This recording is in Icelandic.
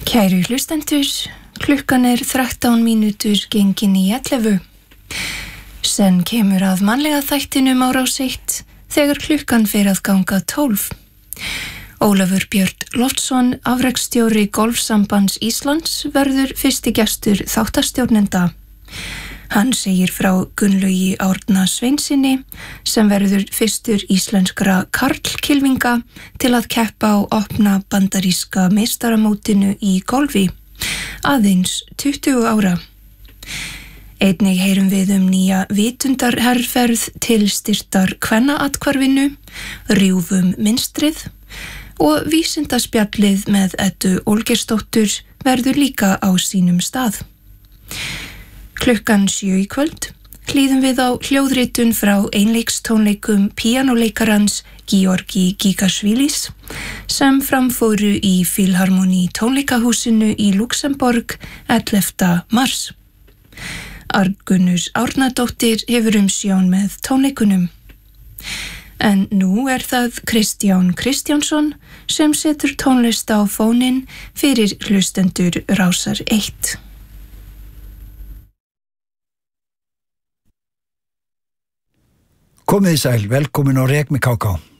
Kæru hlustendur, klukkan 13 mínútur gengin í 11. Senn kemur að mannlega þættinum á Rás 1 þegar klukkan fer að ganga 12. Ólafur Björn Loftsson, afreksstjóri Golfsambands Íslands, verður fyrsti gestur þáttastjórnenda. Hann segir frá Gunnlaugi Árna Sveinsinni sem verður fyrstur íslenskra karlkylfinga til að keppa á opna bandaríska meistaramótinu í golfi, aðeins 20 ára. Einnig heyrum við nýja vitundarherferð til styrktar kvennaathvarfinu, rjúfum mynstrið og vísindaspjallið með Eddu Olgeirsdóttur verður líka á sínum stað. Klukkan 7 í kvöld hlýðum við á hljóðritun frá einleikstónleikum píanóleikarans Georgi Gigasvilis sem framfóru í Filharmoni tónleikahúsinu í Luxemborg 11. mars. Arngunnur Árnadóttir hefur umsjón með tónleikunum. En nú er það Kristján Kristjánsson sem setur tónlist á fóninn fyrir hlustendur Rásar 1. Komið sæl, velkomin á Rek með KK.